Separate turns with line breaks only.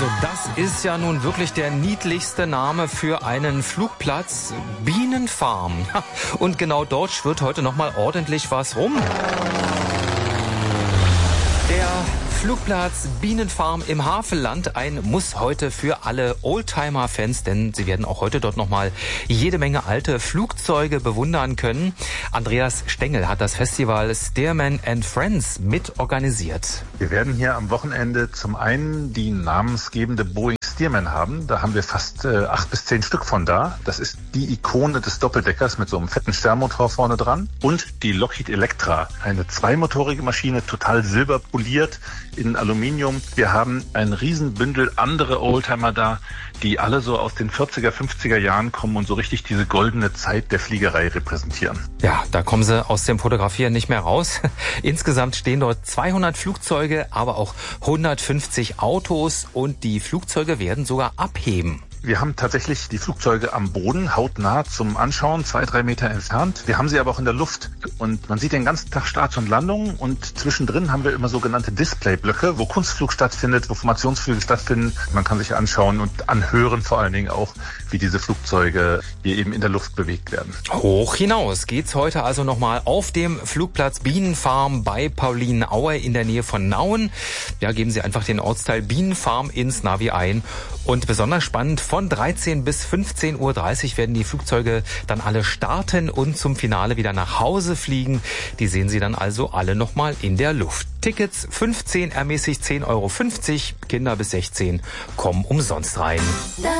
Also das ist ja nun wirklich der niedlichste Name für einen Flugplatz, Bienenfarm. Und genau dort schwirrt heute nochmal ordentlich was rum. Der Flugplatz Bienenfarm im Havelland, ein Muss heute für alle Oldtimer-Fans, denn sie werden auch heute dort nochmal jede Menge alte Flugzeuge bewundern können. Andreas Stengel hat das Festival Stearman & Friends mit organisiert.
Wir werden hier am Wochenende zum einen die namensgebende Boeing Stearman haben. Da haben wir fast 8 bis 10 Stück von da. Das ist die Ikone des Doppeldeckers mit so einem fetten Sternmotor vorne dran. Und die Lockheed Electra, eine zweimotorige Maschine, total silberpoliert in Aluminium. Wir haben ein Riesenbündel andere Oldtimer da, die alle so aus den 40er, 50er Jahren kommen und so richtig diese goldene Zeit der Fliegerei repräsentieren.
Ja, da kommen sie aus dem Fotografieren nicht mehr raus. Insgesamt stehen dort 200 Flugzeuge, aber auch 150 Autos und die Flugzeuge werden sogar abheben.
Wir haben tatsächlich die Flugzeuge am Boden, hautnah zum Anschauen, 2-3 Meter entfernt. Wir haben sie aber auch in der Luft. Und man sieht den ganzen Tag Starts und Landungen. Und zwischendrin haben wir immer sogenannte Displayblöcke, wo Kunstflug stattfindet, wo Formationsflüge stattfinden. Man kann sich anschauen und anhören vor allen Dingen auch, wie diese Flugzeuge hier eben in der Luft bewegt werden.
Hoch hinaus geht's heute also nochmal auf dem Flugplatz Bienenfarm bei Paulinenaue in der Nähe von Nauen. Ja, geben Sie einfach den Ortsteil Bienenfarm ins Navi ein. Und besonders spannend, von 13 bis 15.30 Uhr werden die Flugzeuge dann alle starten und zum Finale wieder nach Hause fliegen. Die sehen Sie dann also alle nochmal in der Luft. Tickets 15, ermäßigt 10,50 Euro, Kinder bis 16 kommen umsonst rein.